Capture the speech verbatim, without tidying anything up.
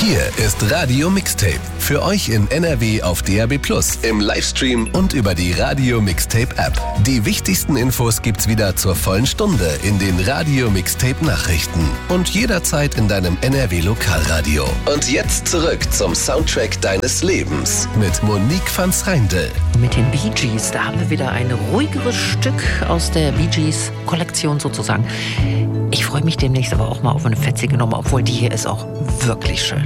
Hier ist Radio Mixtape. Für euch in N R W auf D A B plus, im Livestream und über die Radio Mixtape App. Die wichtigsten Infos gibt's wieder zur vollen Stunde in den Radio Mixtape Nachrichten und jederzeit in deinem N R W Lokalradio. Und jetzt zurück zum Soundtrack deines Lebens mit Monique van 's Reindl. Mit den Bee Gees, da haben wir wieder ein ruhigeres Stück aus der Bee Gees Kollektion sozusagen. Ich freue mich demnächst aber auch mal auf eine fetzige Nummer, obwohl die hier ist auch wirklich schön.